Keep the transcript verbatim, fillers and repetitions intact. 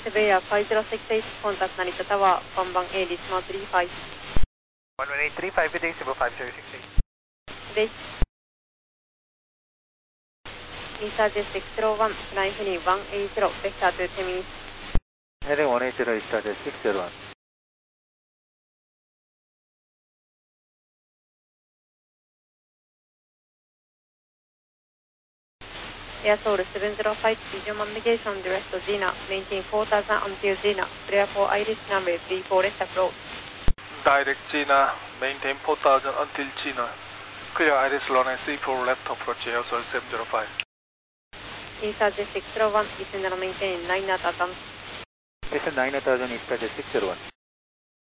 Severe five zero six eight, contact Narita Tower, one one eight, decimal three five. one one eight three five, good day, Cebu five zero six eight. Good day. Lisa J six zero one, flying Henry one eight zero, vector to ten minutes. Heading one eight zero, East J six zero one. Air Soul seven zero five, visual navigation direct to Gina, maintain four thousand until Gina, clear for Iris runway three four left approach. Direct Gina, maintain four thousand until Gina, clear Iris runway three four left approach, Air Soul seven zero five. Lisa J six zero one, descend and maintain nine thousand. Descend nine thousand, East J six zero one.